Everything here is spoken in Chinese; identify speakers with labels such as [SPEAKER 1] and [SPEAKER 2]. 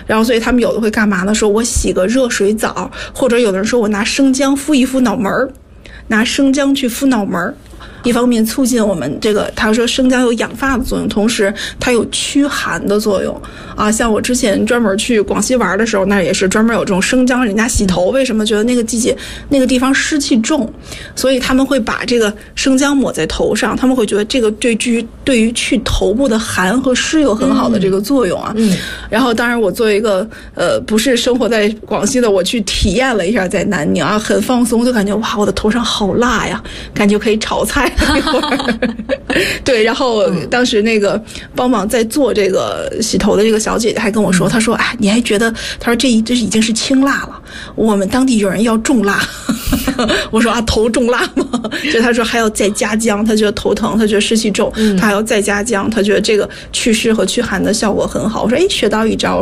[SPEAKER 1] 然后所以他们有的会干嘛呢？说我洗个热水澡，或者有的人说我拿生姜敷一敷脑门儿，拿生姜去敷脑门儿。一方面促进我们这个，他说生姜有养发的作用，同时它有驱寒的作用啊。像我之前专门去广西玩的时候，那也是专门有这种生姜人家洗头，为什么？觉得那个季节那个地方湿气重，所以他们会把这个生姜抹在头上，他们会觉得这个对于去头部的寒和湿有很好的这个作用啊。然后当然我作为一个不是生活在广西的，我去体验了一下在南宁啊，很放松，就感觉哇，我的头上好辣呀，感觉可以炒菜。一会儿对，然后当时那个帮忙在做这个洗头的这个小姐姐还跟我说，她说哎，你还觉得，她说这已经是轻辣了，我们当地有人要重辣。我说啊，头重辣吗？就她说还要再加姜，她觉得头疼，她觉得湿气重，她还要再加姜，她觉得这个祛湿和驱寒的效果很好。我说哎，学到一招。